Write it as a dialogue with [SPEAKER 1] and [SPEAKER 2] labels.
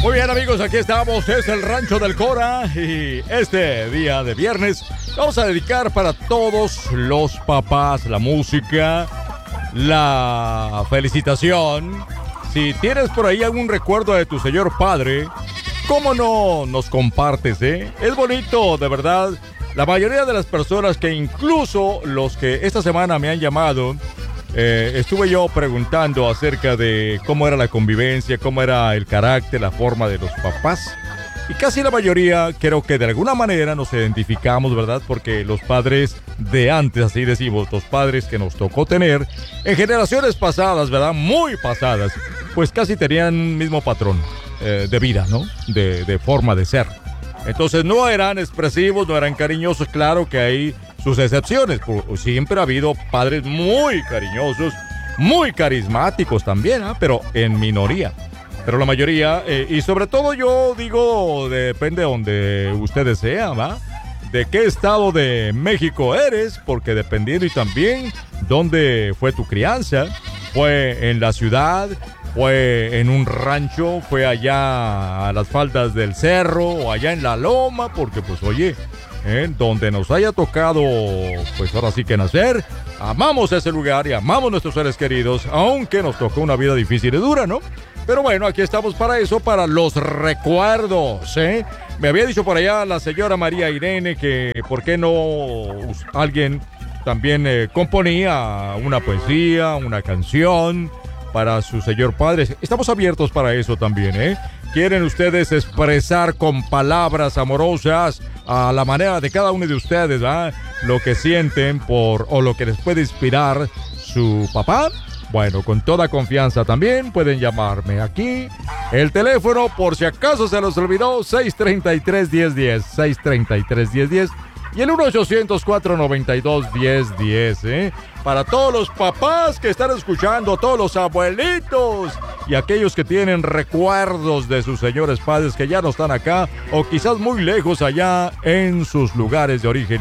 [SPEAKER 1] Muy bien, amigos, aquí estamos, es el Rancho del Cora y este día de viernes vamos a dedicar para todos los papás la música, la felicitación. Si tienes por ahí algún recuerdo de tu señor padre, ¿cómo no nos compartes, eh? Es bonito, de verdad. La mayoría de las personas que incluso los que esta semana me han llamado, estuve yo preguntando acerca de cómo era la convivencia, cómo era el carácter, la forma de los papás. Y casi la mayoría creo que de alguna manera nos identificamos, ¿verdad? Porque los padres de antes, así decimos, los padres que nos tocó tener en generaciones pasadas, ¿verdad? Muy pasadas, pues casi tenían mismo patrón de vida, ¿no? De forma de ser. Entonces no eran expresivos, no eran cariñosos, claro que hay sus excepciones. Siempre ha habido padres muy cariñosos, muy carismáticos también, ¿eh? Pero en minoría. Pero la mayoría, y sobre todo yo digo, depende de donde ustedes sean, ¿va? De qué estado de México eres, porque dependiendo y también dónde fue tu crianza, fue en la ciudad, fue en un rancho, fue allá a las faldas del cerro o allá en la loma, porque pues oye, donde nos haya tocado, pues ahora sí que nacer, amamos ese lugar y amamos nuestros seres queridos, aunque nos tocó una vida difícil y dura, ¿no? Pero bueno, aquí estamos para eso, para los recuerdos, ¿eh? Me había dicho por allá la señora María Irene que por qué no alguien también componía una poesía, una canción para su señor padre. Estamos abiertos para eso también, ¿eh? ¿Quieren ustedes expresar con palabras amorosas a la manera de cada uno de ustedes, ¿verdad? Lo que sienten por o lo que les puede inspirar su papá? Bueno, con toda confianza también pueden llamarme aquí. El teléfono, por si acaso se los olvidó, 633-1010, 633-1010 y el 1-800-492-1010, ¿eh? Para todos los papás que están escuchando, todos los abuelitos y aquellos que tienen recuerdos de sus señores padres que ya no están acá o quizás muy lejos allá en sus lugares de origen.